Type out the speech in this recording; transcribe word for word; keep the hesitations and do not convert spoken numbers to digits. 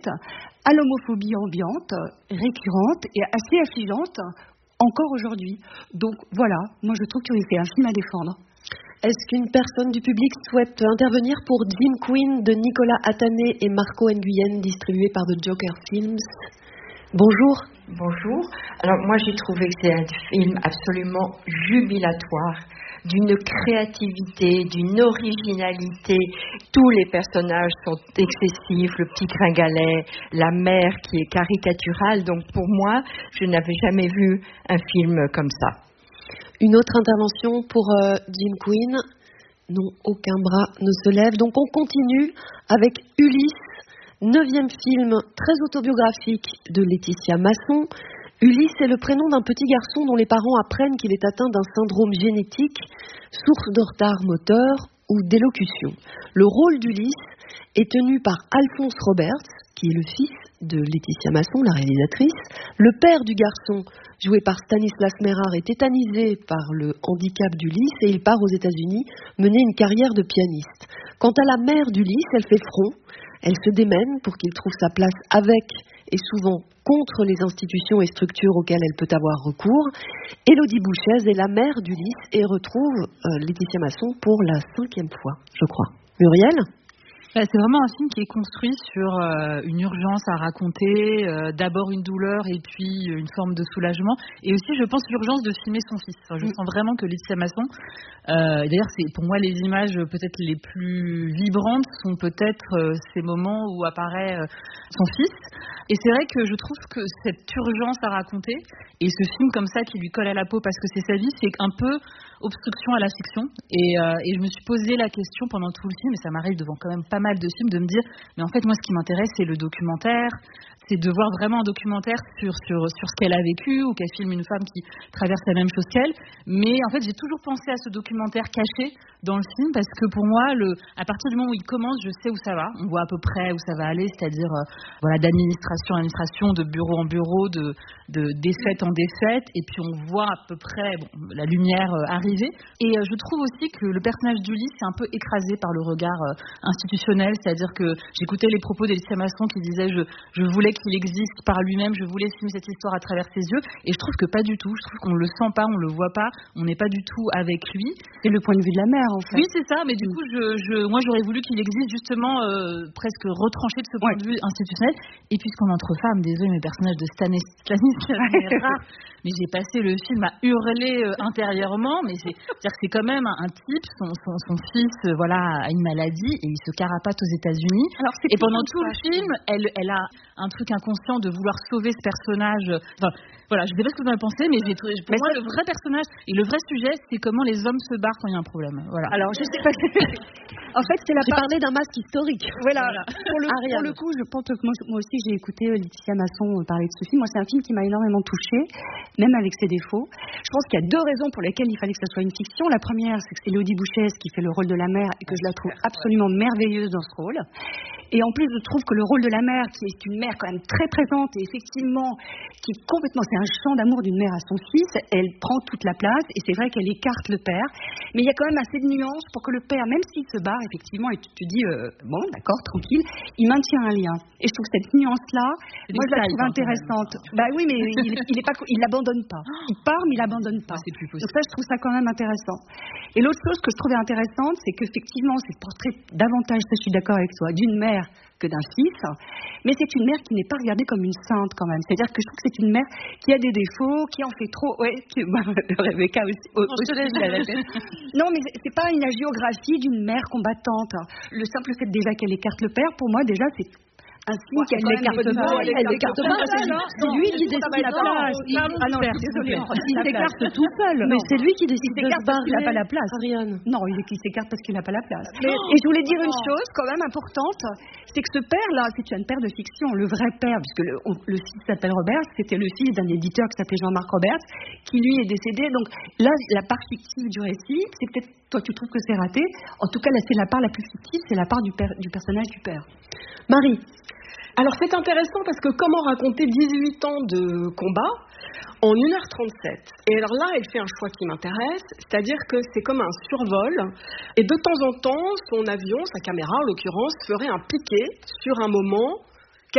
à l'homophobie ambiante, récurrente et assez affligeante encore aujourd'hui. Donc voilà, moi je trouve que c'est un film à défendre. Est-ce qu'une personne du public souhaite intervenir pour Jim Queen de Nicolas Atané et Marco Nguyen, distribué par The Joker Films? Bonjour. Bonjour. Alors moi j'ai trouvé que c'est un film absolument jubilatoire, d'une créativité, d'une originalité. Tous les personnages sont excessifs, le petit gringalet, la mère qui est caricaturale. Donc pour moi, je n'avais jamais vu un film comme ça. Une autre intervention pour euh, Jim Queen. Non, aucun bras ne se lève. Donc on continue avec Ulysse, neuvième film très autobiographique de Laetitia Masson. Ulysse est le prénom d'un petit garçon dont les parents apprennent qu'il est atteint d'un syndrome génétique, source de retard moteur ou d'élocution. Le rôle d'Ulysse est tenu par Alphonse Roberts, qui est le fils de Laetitia Masson, la réalisatrice. Le père du garçon, joué par Stanislas Mérard, est tétanisé par le handicap d'Ulysse et il part aux États-Unis mener une carrière de pianiste. Quant à la mère d'Ulysse, elle fait front, elle se démène pour qu'il trouve sa place avec et souvent contre les institutions et structures auxquelles elle peut avoir recours. Élodie Bouchez est la mère d'Ulysse et retrouve euh, Laetitia Masson pour la cinquième fois, je crois. Muriel ? C'est vraiment un film qui est construit sur euh, une urgence à raconter, euh, d'abord une douleur et puis une forme de soulagement, et aussi je pense l'urgence de filmer son fils. Enfin, je sens vraiment que Laetitia Masson, euh, d'ailleurs c'est pour moi les images peut-être les plus vibrantes sont peut-être euh, ces moments où apparaît euh, son fils, et c'est vrai que je trouve que cette urgence à raconter, et ce film comme ça qui lui colle à la peau parce que c'est sa vie, c'est un peu obstruction à la fiction, et, euh, et je me suis posé la question pendant tout le film, et ça m'arrive devant quand même pas mal de films, de me dire, mais en fait moi ce qui m'intéresse c'est le documentaire, c'est de voir vraiment un documentaire sur, sur, sur ce qu'elle a vécu, ou qu'elle filme une femme qui traverse la même chose qu'elle, mais en fait j'ai toujours pensé à ce documentaire caché dans le film, parce que pour moi, le, à partir du moment où il commence, je sais où ça va, on voit à peu près où ça va aller, c'est-à-dire euh, voilà, d'administration en administration, de bureau en bureau, de, de défaite en défaite, et puis on voit à peu près bon, la lumière euh, arriver, et euh, je trouve aussi que le personnage d'Ulysse est un peu écrasé par le regard euh, institutionnel, c'est-à-dire que j'écoutais les propos d'Laetitia Masson qui disait je, je voulais qu'il existe par lui-même, je voulais filmer cette histoire à travers ses yeux, et je trouve que pas du tout, je trouve qu'on le sent pas, on le voit pas, on n'est pas du tout avec lui. C'est le point de vue de la mère en fait. Oui c'est ça, mais du coup je, je, moi j'aurais voulu qu'il existe justement euh, presque retranché de ce point ouais. de vue institutionnel, et puisqu'on est entre femmes, désolé mes personnages de Stanislas Mérard, mais j'ai passé le film à hurler euh, intérieurement, mais c'est, c'est-à-dire que c'est quand même un, un type, son, son, son fils euh, voilà, a une maladie et il se carapate aux États-Unis. Alors, et pendant tout le film, elle, elle a un truc inconscient de vouloir sauver ce personnage. Enfin, voilà, je ne sais pas ce que vous en pensez, mais j'ai, pour mais moi, ça... le vrai personnage et le vrai sujet, c'est comment les hommes se barrent quand il y a un problème. Voilà. Alors, je sais pas. En fait, c'est la j'ai part... parlé d'un masque historique. Voilà. voilà. Pour, le, pour le coup, je pense que moi, moi aussi, j'ai écouté Laetitia Masson parler de ce film. Moi, c'est un film qui m'a énormément touchée, même avec ses défauts. Je pense qu'il y a deux raisons pour lesquelles il fallait que ce soit une fiction. La première, c'est que c'est Élodie Bouchez qui fait le rôle de la mère et que je la trouve absolument merveilleuse dans ce rôle. Et en plus, je trouve que le rôle de la mère, qui est une mère quand même très présente et effectivement, qui est complètement, c'est un chant d'amour d'une mère à son fils, elle prend toute la place et c'est vrai qu'elle écarte le père. Mais il y a quand même assez de nuances pour que le père, même s'il se barre, effectivement, et tu te dis, euh, bon, d'accord, tranquille, il maintient un lien. Et je trouve que cette nuance-là, c'est moi je la trouve intéressante. Bah oui, mais il, il est pas, il l'abandonne pas. Il part, mais il l'abandonne pas. C'est plus possible. Donc ça, je trouve ça quand même intéressant. Et l'autre chose que je trouvais intéressante, c'est qu'effectivement, c'est le portrait davantage, ça, je suis d'accord avec toi, d'une mère que d'un fils, mais c'est une mère qui n'est pas regardée comme une sainte quand même. C'est-à-dire que je trouve que c'est une mère qui a des défauts, qui en fait trop. Ouais, qui, bah, Rebecca aussi. Au, aussi la tête. Non, mais c'est pas une agiographie d'une mère combattante. Le simple fait déjà qu'elle écarte le père, pour moi déjà, c'est un signe qu'elle l'écarte pas. Elle l'écarte pas. C'est lui qui décide la place. Ah non, je suis désolée. Il s'écarte tout seul. Mais c'est lui qui décide de se barrer. Il n'a pas la place. Ariane. Non, il s'écarte parce qu'il n'a pas la place. Et je voulais dire une chose quand même importante, c'est que ce père-là, c'est un père de fiction, le vrai père, puisque le, le fils s'appelle Robert, c'était le fils d'un éditeur qui s'appelait Jean-Marc Robert, qui lui est décédé. Donc là, la part fictive du récit, c'est peut-être, toi tu trouves que c'est raté, en tout cas là c'est la part la plus fictive, c'est la part du, père, du personnage du père. Marie. Alors c'est intéressant parce que comment raconter dix-huit ans de combat en une heure trente-sept. Et alors là, elle fait un choix qui m'intéresse, c'est-à-dire que c'est comme un survol, et de temps en temps, son avion, sa caméra en l'occurrence, ferait un piqué sur un moment